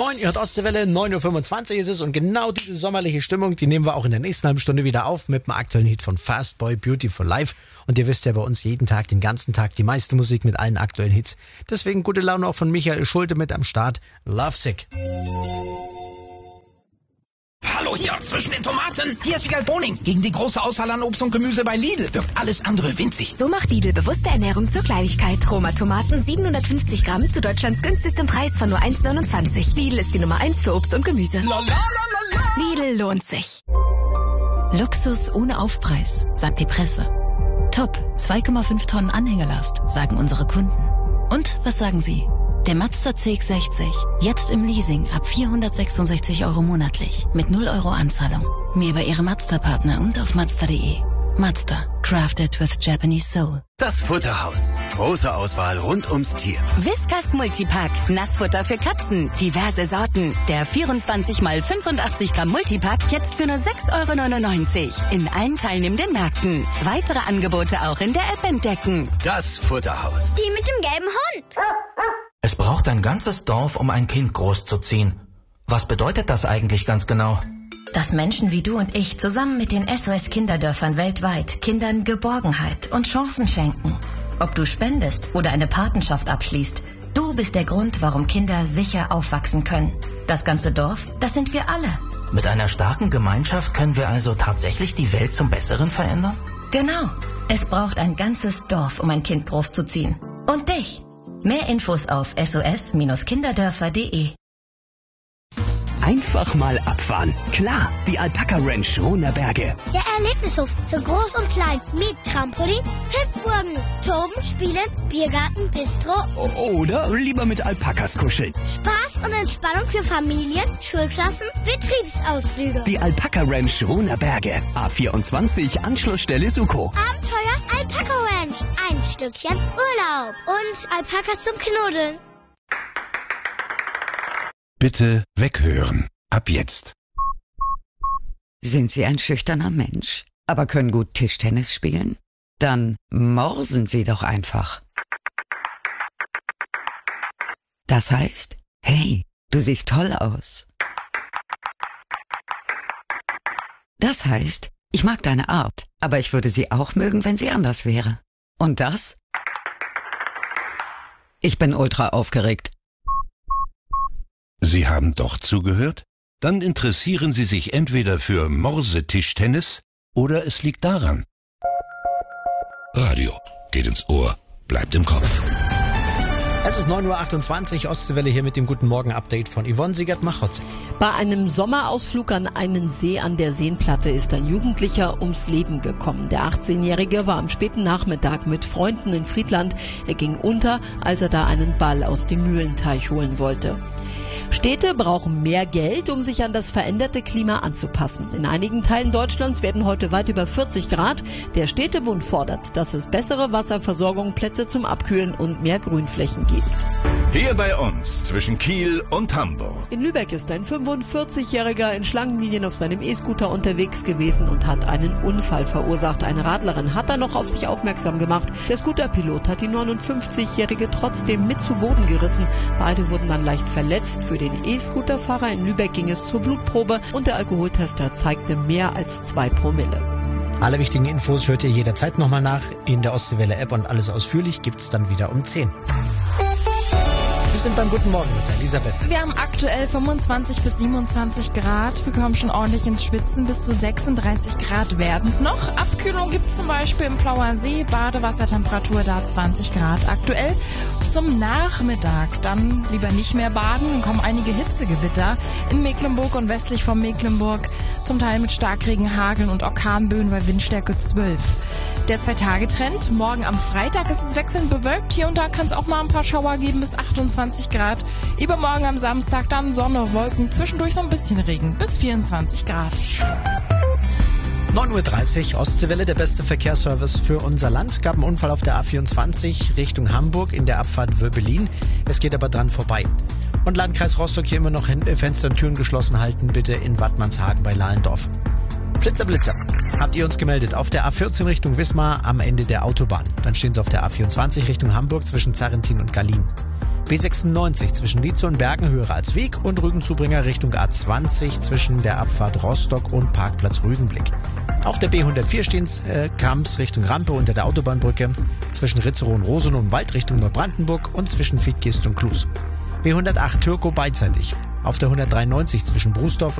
Moin, ihr hört Ostseewelle, 9.25 Uhr ist es und genau diese sommerliche Stimmung, die nehmen wir auch in der nächsten halben Stunde wieder auf mit dem aktuellen Hit von Fastboy, Beautiful Life. Und ihr wisst ja bei uns jeden Tag, den ganzen Tag, die meiste Musik mit allen aktuellen Hits. Deswegen gute Laune auch von Michael Schulte mit am Start, Lovesick. Hallo hier, zwischen den Tomaten. Hier ist Wiegald Boning. Gegen die große Auswahl an Obst und Gemüse bei Lidl wirkt alles andere winzig. So macht Lidl bewusste Ernährung zur Kleinigkeit. Roma-Tomaten 750 Gramm zu Deutschlands günstigstem Preis von nur 1,29. Lidl ist die Nummer 1 für Obst und Gemüse. Lidl lohnt sich. Luxus ohne Aufpreis, sagt die Presse. Top, 2,5 Tonnen Anhängelast, sagen unsere Kunden. Und was sagen Sie? Der Mazda CX-60, jetzt im Leasing ab 466 € monatlich, mit 0 € Anzahlung. Mehr bei Ihrem Mazda-Partner und auf Mazda.de. Mazda, crafted with Japanese soul. Das Futterhaus. Große Auswahl rund ums Tier. Whiskas Multipack. Nassfutter für Katzen. Diverse Sorten. Der 24 x 85 Gramm Multipack jetzt für nur 6,99 € in allen teilnehmenden Märkten. Weitere Angebote auch in der App entdecken. Das Futterhaus. Die mit dem gelben Hund. Es braucht ein ganzes Dorf, um ein Kind großzuziehen. Was bedeutet das eigentlich ganz genau? Dass Menschen wie du und ich zusammen mit den SOS-Kinderdörfern weltweit Kindern Geborgenheit und Chancen schenken. Ob du spendest oder eine Patenschaft abschließt, du bist der Grund, warum Kinder sicher aufwachsen können. Das ganze Dorf, das sind wir alle. Mit einer starken Gemeinschaft können wir also tatsächlich die Welt zum Besseren verändern? Genau. Es braucht ein ganzes Dorf, um ein Kind großzuziehen. Und dich. Mehr Infos auf sos-kinderdörfer.de. Einfach mal abfahren. Klar, die Alpaka Ranch Rohnerberge. Der Erlebnishof für Groß und Klein mit Trampolin, Hüpfburgen, Toben, Spielen, Biergarten, Bistro. Oder lieber mit Alpakas kuscheln. Spaß und Entspannung für Familien, Schulklassen, Betriebsausflüge. Die Alpaka Ranch Rohnerberge. A24 Anschlussstelle Suko. Abenteuer Alpaka Ranch. Ein Stückchen Urlaub. Und Alpakas zum Knuddeln. Bitte weghören. Ab jetzt. Sind Sie ein schüchterner Mensch, aber können gut Tischtennis spielen? Dann morsen Sie doch einfach. Das heißt, hey, du siehst toll aus. Das heißt, ich mag deine Art, aber ich würde sie auch mögen, wenn sie anders wäre. Und das? Ich bin ultra aufgeregt. Sie haben doch zugehört? Dann interessieren Sie sich entweder für Morsetischtennis oder es liegt daran. Radio geht ins Ohr, bleibt im Kopf. Es ist 9.28 Uhr, Ostseewelle hier mit dem Guten Morgen-Update von Yvonne Siegert-Machotzek. Bei einem Sommerausflug an einen See an der Seenplatte ist ein Jugendlicher ums Leben gekommen. Der 18-Jährige war am späten Nachmittag mit Freunden in Friedland. Er ging unter, als er da einen Ball aus dem Mühlenteich holen wollte. Städte brauchen mehr Geld, um sich an das veränderte Klima anzupassen. In einigen Teilen Deutschlands werden heute weit über 40 Grad. Der Städtebund fordert, dass es bessere Wasserversorgung, Plätze zum Abkühlen und mehr Grünflächen gibt. Hier bei uns zwischen Kiel und Hamburg. In Lübeck ist ein 45-Jähriger in Schlangenlinien auf seinem E-Scooter unterwegs gewesen und hat einen Unfall verursacht. Eine Radlerin hat da noch auf sich aufmerksam gemacht. Der Scooterpilot hat die 59-Jährige trotzdem mit zu Boden gerissen. Beide wurden dann leicht verletzt. Für den E-Scooterfahrer in Lübeck ging es zur Blutprobe und der Alkoholtester zeigte mehr als 2 Promille. Alle wichtigen Infos hört ihr jederzeit nochmal nach in der Ostseewelle-App und alles ausführlich gibt's dann wieder um 10. Wir sind beim Guten Morgen mit Elisabeth. Wir haben aktuell 25 bis 27 Grad. Wir kommen schon ordentlich ins Schwitzen. Bis zu 36 Grad werden es noch. Abkühlung gibt es zum Beispiel im Plauer See. Badewassertemperatur da 20 Grad aktuell. Zum Nachmittag dann lieber nicht mehr baden. Dann kommen einige Hitzegewitter in Mecklenburg und westlich von Mecklenburg. Zum Teil mit Starkregen, Hageln und Orkanböen bei Windstärke 12. Der 2-Tage-Trend. Morgen am Freitag ist es wechselnd bewölkt. Hier und da kann es auch mal ein paar Schauer geben bis 28 Grad. Übermorgen am Samstag dann Sonne, Wolken, zwischendurch so ein bisschen Regen bis 24 Grad. 9.30 Uhr, Ostseewelle, der beste Verkehrsservice für unser Land. Gab einen Unfall auf der A24 Richtung Hamburg in der Abfahrt Wöbelin. Es geht aber dran vorbei. Und Landkreis Rostock hier immer noch Fenster und Türen geschlossen halten, bitte in Wattmannshagen bei Lahlendorf. Blitzer, habt ihr uns gemeldet auf der A14 Richtung Wismar am Ende der Autobahn. Dann stehen sie auf der A24 Richtung Hamburg zwischen Zarrentin und Gallien. B96 zwischen Lietze und Bergen höher als Weg und Rügenzubringer Richtung A20 zwischen der Abfahrt Rostock und Parkplatz Rügenblick. Auf der B104 stehen Kamps Richtung Rampe unter der Autobahnbrücke, zwischen Ritzerow und Rosenau im Wald Richtung Neubrandenburg und zwischen Vietkist und Klus. B108 Türkow beidseitig. Auf der 193 zwischen Brusdorf